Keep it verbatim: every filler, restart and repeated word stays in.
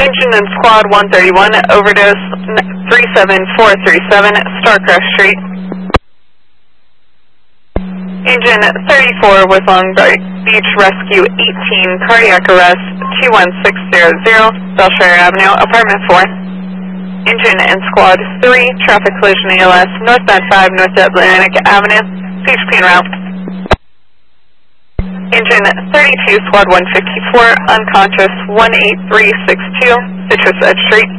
Engine and Squad one thirty-one, overdose three seven four three seven, Starcrest Street. Engine thirty-four with Long Beach Rescue eighteen, cardiac arrest two one six zero zero, Belshire Avenue, apartment four. Engine and Squad three, traffic collision A L S, northbound five, North Atlantic Avenue, C H P en route. Engine thirty-two, Squad one fifty-four, unconscious one eight three six two, Citrus Edge Street.